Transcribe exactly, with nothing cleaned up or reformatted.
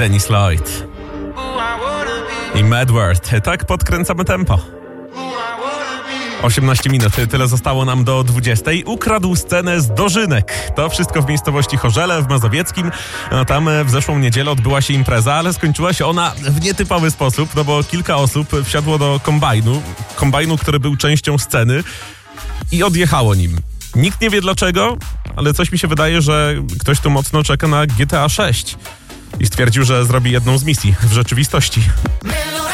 Dennis Lloyd i Mad World. Tak podkręcamy tempo. osiemnaście minut, tyle zostało nam do dwudziestej. Ukradł scenę z dożynek. To wszystko w miejscowości Chorzele w Mazowieckim. No, tam w zeszłą niedzielę odbyła się impreza, ale skończyła się ona w nietypowy sposób, no bo kilka osób wsiadło do kombajnu, kombajnu, który był częścią sceny i odjechało nim. Nikt nie wie dlaczego, ale coś mi się wydaje, że ktoś tu mocno czeka na G T A sześć i stwierdził, że zrobi jedną z misji w rzeczywistości.